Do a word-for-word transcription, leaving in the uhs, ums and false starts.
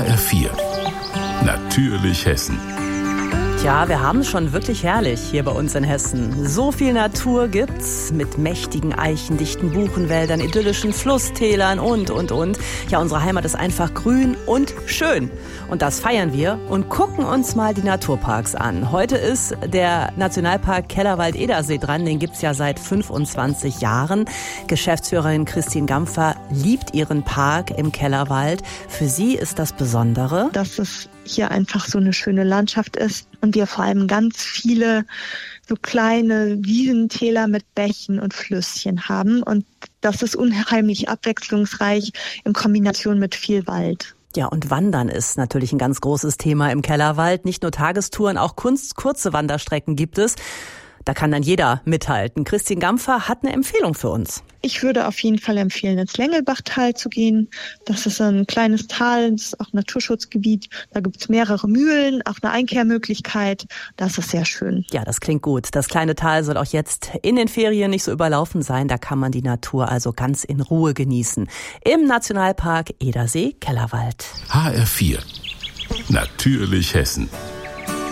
H R vier. Natürlich Hessen. Ja, wir haben es schon wirklich herrlich hier bei uns in Hessen. So viel Natur gibt's mit mächtigen Eichen, dichten Buchenwäldern, idyllischen Flusstälern und, und, und. Ja, unsere Heimat ist einfach grün und schön. Und das feiern wir und gucken uns mal die Naturparks an. Heute ist der Nationalpark Kellerwald-Edersee dran. Den gibt's ja seit fünfundzwanzig Jahren. Geschäftsführerin Christine Gampfer liebt ihren Park im Kellerwald. Für sie ist das Besondere, dass es hier einfach so eine schöne Landschaft ist und wir vor allem ganz viele so kleine Wiesentäler mit Bächen und Flüsschen haben. Und das ist unheimlich abwechslungsreich in Kombination mit viel Wald. Ja, und Wandern ist natürlich ein ganz großes Thema im Kellerwald. Nicht nur Tagestouren, auch Kunst, kurze Wanderstrecken gibt es. Da kann dann jeder mithalten. Christine Gampfer hat eine Empfehlung für uns. Ich würde auf jeden Fall empfehlen, ins Längelbachtal zu gehen. Das ist ein kleines Tal, das ist auch Naturschutzgebiet. Da gibt es mehrere Mühlen, auch eine Einkehrmöglichkeit. Das ist sehr schön. Ja, das klingt gut. Das kleine Tal soll auch jetzt in den Ferien nicht so überlaufen sein. Da kann man die Natur also ganz in Ruhe genießen. Im Nationalpark Edersee Kellerwald. H R vier. Natürlich Hessen.